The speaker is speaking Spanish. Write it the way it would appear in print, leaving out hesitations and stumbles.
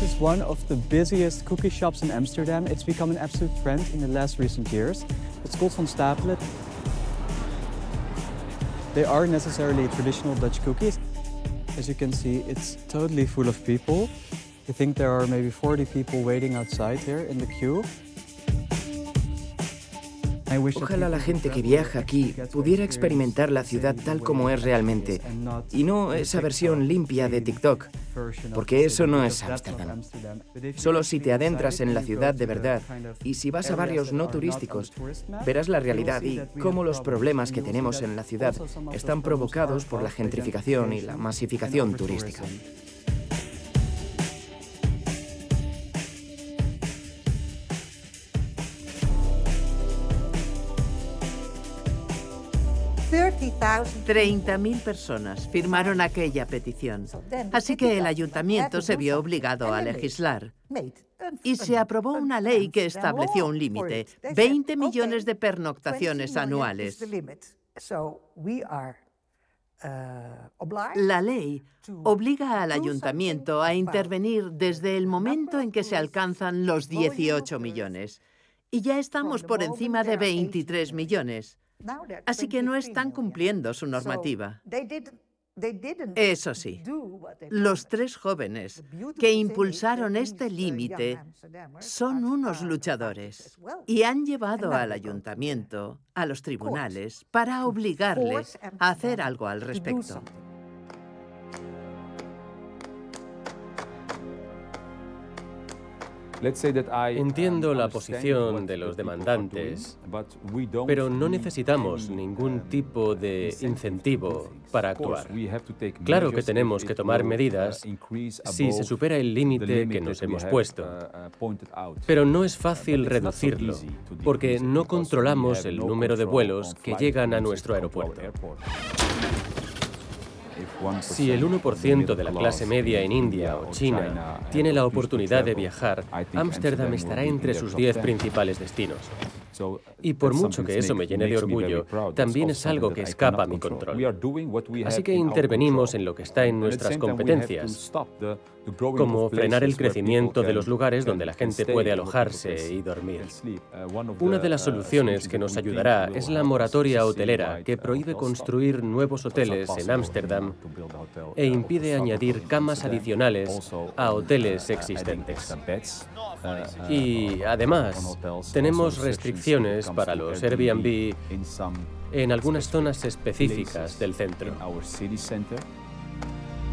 is one of the busiest cookie shops in Amsterdam. It's become an absolute trend in the last recent years. It's called Van Stapelen. They are necessarily traditional Dutch cookies. As you can see, it's totally full of people. I think there are maybe 40 people waiting outside here in the queue. Ojalá la gente que viaja aquí pudiera experimentar la ciudad tal como es realmente y no esa versión limpia de TikTok, porque eso no es Ámsterdam. Solo si te adentras en la ciudad de verdad y si vas a barrios no turísticos, verás la realidad y cómo los problemas que tenemos en la ciudad están provocados por la gentrificación y la masificación turística. $30.000 personas firmaron aquella petición, así que el ayuntamiento se vio obligado a legislar. Y se aprobó una ley que estableció un límite, 20 millones de pernoctaciones anuales. La ley obliga al ayuntamiento a intervenir desde el momento en que se alcanzan los 18 millones. Y ya estamos por encima de 23 millones. Así que no están cumpliendo su normativa. Eso sí, los 3 jóvenes que impulsaron este límite son unos luchadores y han llevado al ayuntamiento, a los tribunales, para obligarles a hacer algo al respecto. Entiendo la posición de los demandantes, pero no necesitamos ningún tipo de incentivo para actuar. Claro que tenemos que tomar medidas si se supera el límite que nos hemos puesto, pero no es fácil reducirlo, porque no controlamos el número de vuelos que llegan a nuestro aeropuerto. Si el 1% de la clase media en India o China tiene la oportunidad de viajar, Ámsterdam estará entre sus 10 principales destinos. Y por mucho que eso me llene de orgullo, también es algo que escapa a mi control. Así que intervenimos en lo que está en nuestras competencias, como frenar el crecimiento de los lugares donde la gente puede alojarse y dormir. Una de las soluciones que nos ayudará es la moratoria hotelera, que prohíbe construir nuevos hoteles en Ámsterdam e impide añadir camas adicionales a hoteles existentes. Y además, tenemos restricciones para los Airbnb en algunas zonas específicas del centro.